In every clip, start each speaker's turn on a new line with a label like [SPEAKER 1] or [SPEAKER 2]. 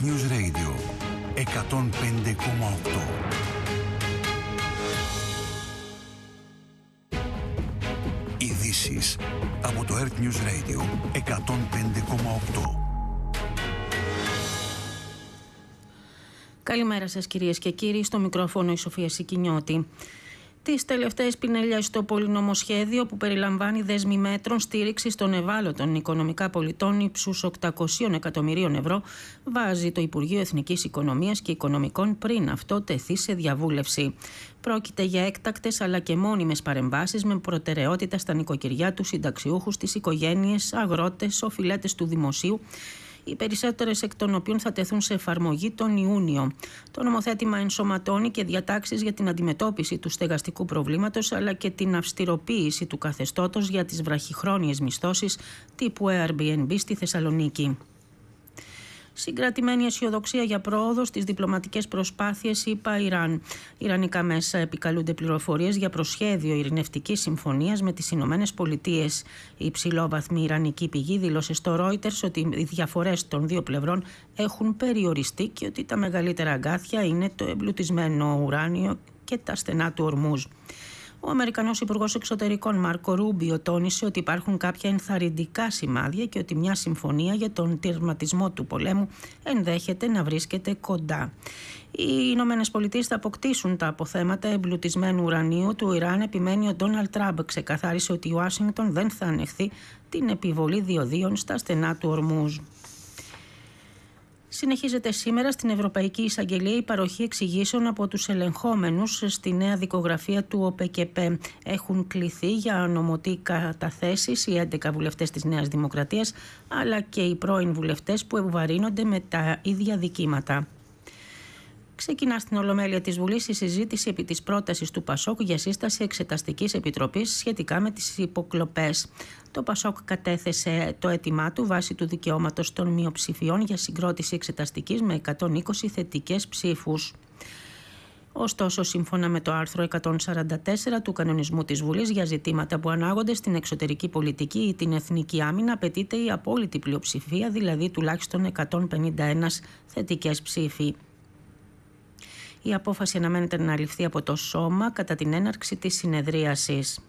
[SPEAKER 1] News Radio 105,8. Ειδήσεις από το Earth News Radio 105,8.
[SPEAKER 2] Καλημέρα σας κυρίες και κύριοι, στο μικρόφωνο η Σοφία Σικινιώτη. Τις τελευταίες πινελιές στο πολυνομοσχέδιο που περιλαμβάνει δέσμη μέτρων στήριξης των ευάλωτων οικονομικά πολιτών ύψους 800 εκατομμυρίων ευρώ βάζει το Υπουργείο Εθνικής Οικονομίας και Οικονομικών πριν αυτό τεθεί σε διαβούλευση. Πρόκειται για έκτακτες αλλά και μόνιμες παρεμβάσεις με προτεραιότητα στα νοικοκυριά, τους συνταξιούχους, τις οικογένειες, αγρότες, οφειλέτες του δημοσίου, οι περισσότερες εκ των οποίων θα τεθούν σε εφαρμογή τον Ιούνιο. Το νομοθέτημα ενσωματώνει και διατάξεις για την αντιμετώπιση του στεγαστικού προβλήματος αλλά και την αυστηροποίηση του καθεστώτος για τις βραχυχρόνιες μισθώσεις τύπου Airbnb στη Θεσσαλονίκη. Συγκρατημένη αισιοδοξία για πρόοδο στις διπλωματικές προσπάθειες, είπα Ιράν. Ιρανικά μέσα επικαλούνται πληροφορίες για προσχέδιο ειρηνευτικής συμφωνίας με τις Ηνωμένες Πολιτείες. Η υψηλόβαθμη ιρανική πηγή δήλωσε στο Reuters ότι οι διαφορές των δύο πλευρών έχουν περιοριστεί και ότι τα μεγαλύτερα αγκάθια είναι το εμπλουτισμένο ουράνιο και τα στενά του Ορμούζ. Ο Αμερικανός Υπουργός Εξωτερικών Μάρκο Ρούμπιο τόνισε ότι υπάρχουν κάποια ενθαρρυντικά σημάδια και ότι μια συμφωνία για τον τερματισμό του πολέμου ενδέχεται να βρίσκεται κοντά. Οι Ηνωμένες Πολιτείες θα αποκτήσουν τα αποθέματα εμπλουτισμένου ουρανίου του Ιράν, επιμένει ο Ντόναλντ Τραμπ. Ξεκαθάρισε ότι η Ουάσιγκτον δεν θα ανεχθεί την επιβολή διοδίων στα στενά του Ορμούζ. Συνεχίζεται σήμερα στην Ευρωπαϊκή Εισαγγελία η παροχή εξηγήσεων από τους ελεγχόμενους στη νέα δικογραφία του ΟΠΚΠ. Έχουν κληθεί για νομοτή καταθέσεις οι 11 βουλευτές της Νέας Δημοκρατίας, αλλά και οι πρώην βουλευτές που ευβαρύνονται με τα ίδια δικήματα. Ξεκινά στην Ολομέλεια της Βουλής η συζήτηση επί της πρότασης του ΠΑΣΟΚ για σύσταση εξεταστικής επιτροπής σχετικά με τις υποκλοπές. Το ΠΑΣΟΚ κατέθεσε το αίτημά του βάσει του δικαιώματος των μειοψηφιών για συγκρότηση εξεταστικής με 120 θετικές ψήφους. Ωστόσο, σύμφωνα με το άρθρο 144 του κανονισμού της Βουλής για ζητήματα που ανάγονται στην εξωτερική πολιτική ή την εθνική άμυνα, απαιτείται η απόλυτη πλειοψηφία, δηλαδή τουλάχιστον 151 θετικές ψήφοι. Η απόφαση αναμένεται να ληφθεί από το Σώμα κατά την έναρξη της συνεδρίασης.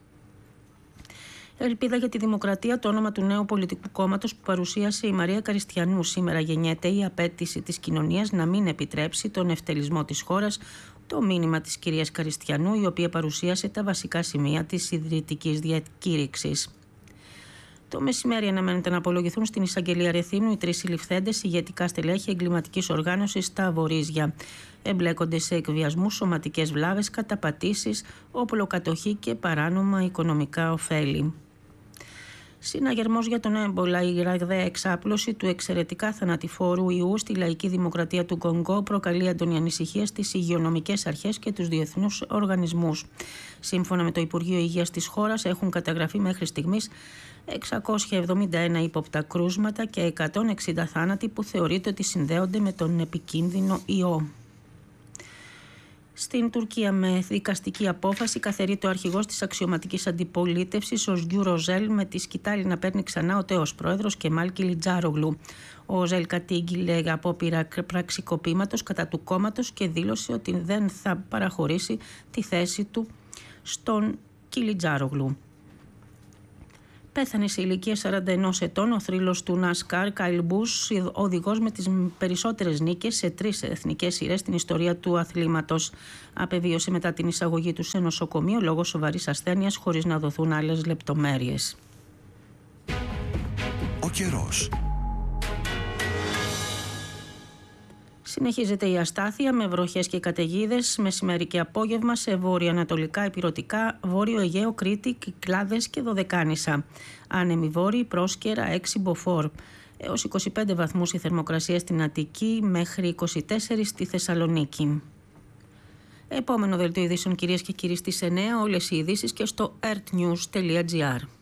[SPEAKER 2] Ελπίδα για τη Δημοκρατία, το όνομα του νέου πολιτικού κόμματος που παρουσίασε η Μαρία Καριστιανού. Σήμερα γεννιέται η απέτηση της κοινωνίας να μην επιτρέψει τον ευτελισμό της χώρας, το μήνυμα της κυρίας Καριστιανού, η οποία παρουσίασε τα βασικά σημεία της ιδρυτικής διακήρυξης. Το μεσημέρι αναμένεται να απολογηθούν στην εισαγγελία Ρεθύμνου οι 3 συλληφθέντες ηγετικά στελέχη εγκληματικής οργάνωσης στα Βορίζια. Εμπλέκονται σε εκβιασμούς, σωματικές βλάβες, καταπατήσεις, όπλοκατοχή και παράνομα οικονομικά ωφέλη. Συναγερμός για τον έμπολα, η ραγδαία εξάπλωση του εξαιρετικά θανατηφόρου ιού στη λαϊκή δημοκρατία του Κονγκό προκαλεί έντονη ανησυχία στις υγειονομικές αρχές και τους διεθνούς οργανισμούς. Σύμφωνα με το Υπουργείο Υγείας της χώρας, έχουν καταγραφεί μέχρι στιγμής 671 ύποπτα κρούσματα και 160 θάνατοι που θεωρείται ότι συνδέονται με τον επικίνδυνο ιό. Στην Τουρκία, με δικαστική απόφαση, καθαιρείται ο αρχηγός της αξιωματικής αντιπολίτευσης, ο Σγκιού Ροζέλ, με τη σκητάλη να παίρνει ξανά ο τέος πρόεδρος Κεμάλ Κιλιτζάρογλου. Ο Ροζέλ κατήγγειλε απόπειρα πραξικοπήματος κατά του κόμματος και δήλωσε ότι δεν θα παραχωρήσει τη θέση του στον Κιλιτζάρογλου. Πέθανε σε ηλικία 41 ετών ο θρύλος του Νασκάρ Κάιλ Μπούς, οδηγός με τις περισσότερες νίκες σε 3 εθνικές σειρές στην ιστορία του αθλήματος. Απεβίωσε μετά την εισαγωγή του σε νοσοκομείο λόγω σοβαρής ασθένειας, χωρίς να δοθούν άλλες λεπτομέρειες.
[SPEAKER 1] Ο καιρός.
[SPEAKER 2] Συνεχίζεται η αστάθεια με βροχές και καταιγίδες, μεσημέρι και απόγευμα σε βόρειο-ανατολικά, ηπειρωτικά, βόρειο Αιγαίο, Κρήτη, Κυκλάδες και Δωδεκάνησα. Άνεμη βόρειη, Πρόσκαιρα, 6 μποφόρ. Έως 25 βαθμούς η θερμοκρασία στην Αττική, μέχρι 24 στη Θεσσαλονίκη. Επόμενο δελτίο ειδήσεων, κυρίες και κύριοι, στις 9, όλες οι ειδήσεις και στο earthnews.gr.